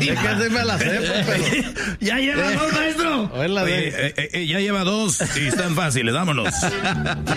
Es que se me la sé, pero... Ya lleva dos, maestro. Ya lleva dos y están fáciles, vámonos.